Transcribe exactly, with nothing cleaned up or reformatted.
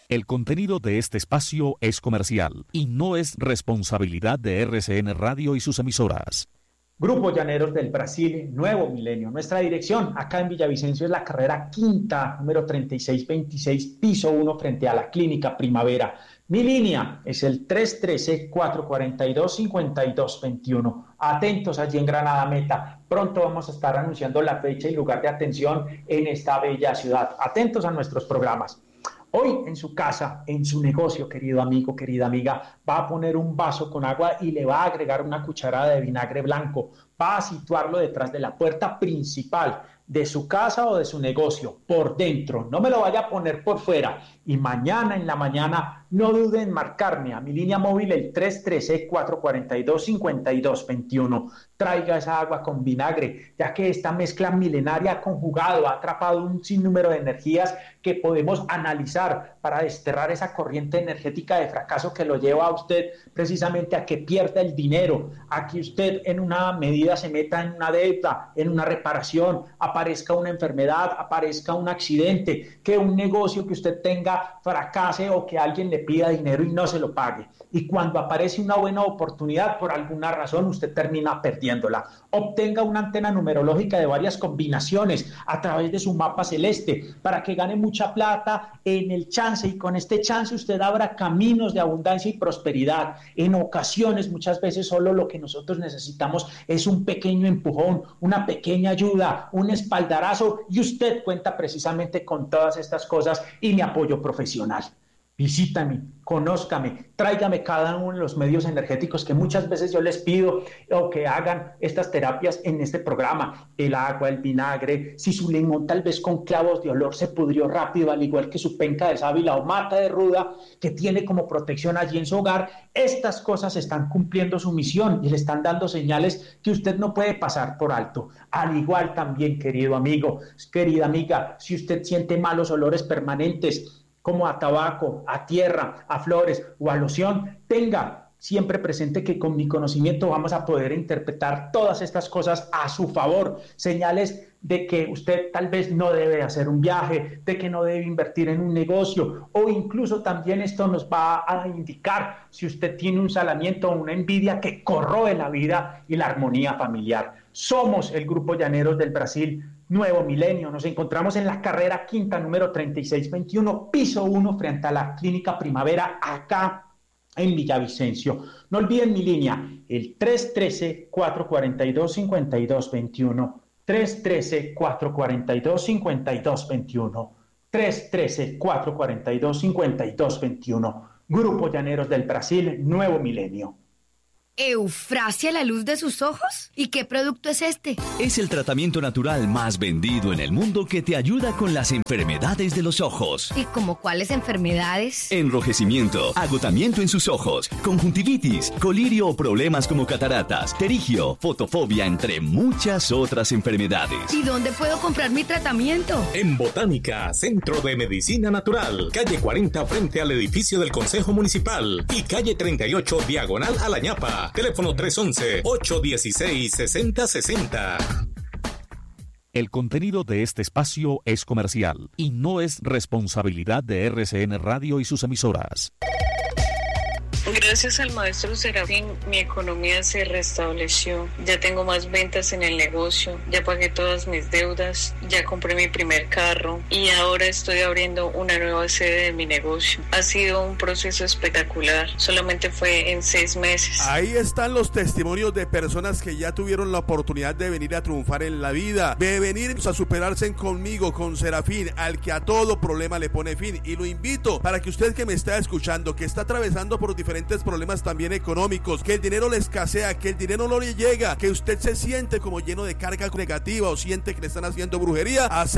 El contenido de este espacio es comercial y no es responsabilidad de R C N Radio y sus emisoras. Grupo Llaneros del Brasil, Nuevo Milenio. Nuestra dirección acá en Villavicencio es la carrera quinta, número treinta y seis veintiséis, piso uno, frente a la Clínica Primavera. Mi línea es el tres uno tres, cuatro cuatro dos, cinco dos dos uno. Atentos allí en Granada Meta. Pronto vamos a estar anunciando la fecha y lugar de atención en esta bella ciudad. Atentos a nuestros programas. Hoy en su casa, en su negocio, querido amigo, querida amiga, va a poner un vaso con agua y le va a agregar una cucharada de vinagre blanco. Va a situarlo detrás de la puerta principal de su casa o de su negocio, por dentro. No me lo vaya a poner por fuera. Y mañana en la mañana no duden en marcarme a mi línea móvil el tres uno tres, cuatro cuatro dos, cinco dos dos uno. Traiga esa agua con vinagre, ya que esta mezcla milenaria ha conjugado, ha atrapado un sinnúmero de energías que podemos analizar para desterrar esa corriente energética de fracaso que lo lleva a usted precisamente a que pierda el dinero, a que usted en una medida se meta en una deuda, en una reparación, aparezca una enfermedad, aparezca un accidente, que un negocio que usted tenga fracase o que alguien le pida dinero y no se lo pague. Y cuando aparece una buena oportunidad, por alguna razón usted termina perdiéndola. Obtenga una antena numerológica de varias combinaciones a través de su mapa celeste para que gane mucha plata en el chance, y con este chance usted abra caminos de abundancia y prosperidad. En ocasiones, muchas veces, solo lo que nosotros necesitamos es un pequeño empujón, una pequeña ayuda, un espaldarazo, y usted cuenta precisamente con todas estas cosas y mi apoyo profesional. Visítame, conózcame, tráigame cada uno de los medios energéticos que muchas veces yo les pido, o que hagan estas terapias en este programa. El agua, el vinagre, si su limón tal vez con clavos de olor se pudrió rápido, al igual que su penca de sábila o mata de ruda que tiene como protección allí en su hogar, estas cosas están cumpliendo su misión y le están dando señales que usted no puede pasar por alto. Al igual también, querido amigo, querida amiga, si usted siente malos olores permanentes, como a tabaco, a tierra, a flores o a loción, tenga siempre presente que con mi conocimiento vamos a poder interpretar todas estas cosas a su favor. Señales de que usted tal vez no debe hacer un viaje, de que no debe invertir en un negocio, o incluso también esto nos va a indicar si usted tiene un salamiento o una envidia que corroe la vida y la armonía familiar. Somos el Grupo Llaneros del Brasil, Nuevo Milenio. Nos encontramos en la carrera quinta, número treinta y seis veintiuno, piso uno, frente a la Clínica Primavera, acá en Villavicencio. No olviden mi línea, el tres uno tres, cuatro cuatro dos, cinco dos dos uno, tres uno tres, cuatro cuatro dos, cinco dos dos uno, tres uno tres, cuatro cuatro dos, cinco dos dos uno. Grupo Llaneros del Brasil, Nuevo Milenio. ¿Eufrasia la luz de sus ojos? ¿Y qué producto es este? Es el tratamiento natural más vendido en el mundo que te ayuda con las enfermedades de los ojos. ¿Y como cuáles enfermedades? Enrojecimiento, agotamiento en sus ojos, conjuntivitis, colirio o problemas como cataratas, pterigio, fotofobia, entre muchas otras enfermedades. ¿Y dónde puedo comprar mi tratamiento? En Botánica, Centro de Medicina Natural, calle cuarenta frente al edificio del Consejo Municipal y calle treinta y ocho diagonal a la ñapa. Teléfono tres once, ocho dieciséis, sesenta sesenta. El contenido de este espacio es comercial y no es responsabilidad de R C N Radio y sus emisoras. Gracias al maestro Serafín, mi economía se restableció. Ya tengo más ventas en el negocio, ya pagué todas mis deudas, ya compré mi primer carro y ahora estoy abriendo una nueva sede de mi negocio. Ha sido un proceso espectacular, solamente fue en seis meses. Ahí están los testimonios de personas que ya tuvieron la oportunidad de venir a triunfar en la vida, de venir a superarse conmigo, con Serafín, al que a todo problema le pone fin. Y lo invito para que usted que me está escuchando, que está atravesando por diferentes problemas también económicos, que el dinero le escasea, que el dinero no le llega, que usted se siente como lleno de carga negativa o siente que le están haciendo brujería, hace